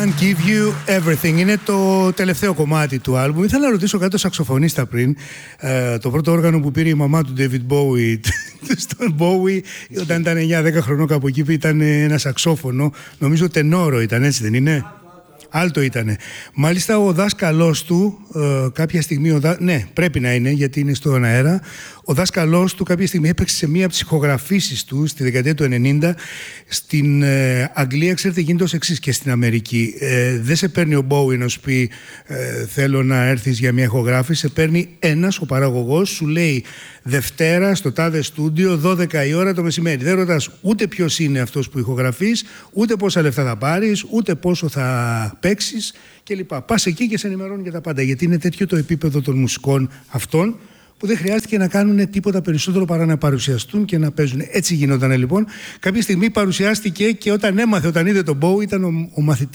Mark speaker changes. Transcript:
Speaker 1: Give You Everything. Είναι το τελευταίο κομμάτι του άλμπουμ. Ήθελα να ρωτήσω κάτι το σαξοφωνίστα πριν. Το πρώτο όργανο που πήρε η μαμά του David Bowie στον Bowie όταν ήταν 9-10 χρονών κάπου εκεί, ήταν ένα σαξόφωνο. Νομίζω τενόρο ήταν, έτσι δεν είναι? Άλτο ήτανε. Μάλιστα ο δάσκαλός του κάποια στιγμή, ναι, πρέπει να είναι γιατί είναι στον αέρα, ο δάσκαλός του κάποια στιγμή έπαιξε σε μία από τις ηχογραφήσεις του στη δεκαετία του 90 στην Αγγλία. Ξέρετε, γίνεται ως εξής και στην Αμερική. Δεν σε παίρνει ο Bowie να σου πει θέλω να έρθεις για μια ηχογράφηση. Σε παίρνει ένας, ο παραγωγός, σου λέει Δευτέρα στο τάδε στούντιο 12 η ώρα το μεσημέρι. Δεν ρωτάς ούτε ποιος είναι αυτός που ηχογραφείς, ούτε πόσα λεφτά θα πάρεις, ούτε πόσο θα παίξεις κλπ. Πας εκεί και σε ενημερώνει για τα πάντα. Γιατί είναι τέτοιο το επίπεδο των μουσικών αυτών που δεν χρειάστηκε να κάνουν τίποτα περισσότερο παρά να παρουσιαστούν και να παίζουν. Έτσι γινόταν λοιπόν. Κάποια στιγμή παρουσιάστηκε και όταν είδε τον Bowie, ήταν ο μαθητής